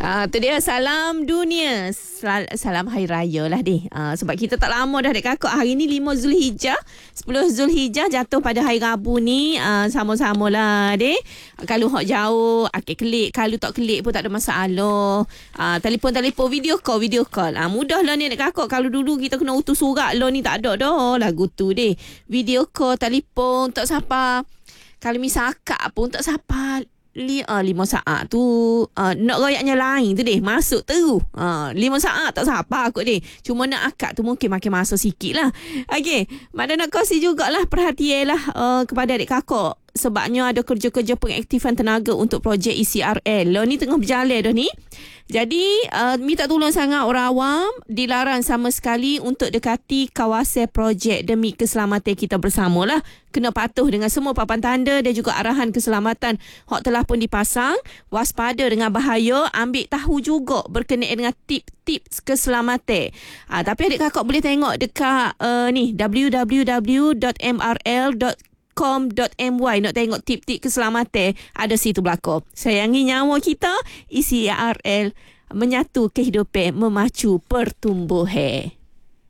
Tu dia salam dunia. Salam Hari Raya lah deh. Sebab kita tak lama dah dek kakak. Hari ni 5 Zulhijjah. 10 Zulhijjah jatuh pada hari Rabu ni. Sama-sama lah deh. Kalau hok jauh, akik kelik. Kalau tak kelik pun tak ada masalah. Telefon video call. Mudah lah ni dek kakak. Kalau dulu kita kena utus surat lo ni tak ada dah. Lagu tu deh. Video call, telefon, tak siapa. Kalau misal akak pun tak siapa. 5 saat tu nak rayaknya lain tu deh. Masuk terus 5 saat tak siapa aku deh. Cuma nak akak tu mungkin makin masa sikit lah. Okay, Mak nak kasih jugalah perhatian lah kepada adik kakak. Sebabnya ada kerja-kerja pengaktifan tenaga untuk projek ECRL. Lo ni tengah berjalan dah ni. Jadi minta tolong sangat orang awam. Dilarang sama sekali untuk dekati kawasan projek demi keselamatan kita bersama lah. Kena patuh dengan semua papan tanda dan juga arahan keselamatan hak telah pun dipasang. Waspada dengan bahaya. Ambil tahu juga berkenaan dengan tips keselamatan. Tapi adik kakak boleh tengok dekat ni www.mrl.com.my nak tengok tip-tip keselamatan ada situ belakang. Sayangi nyawa kita, ECRL menyatu kehidupan, memacu pertumbuhan.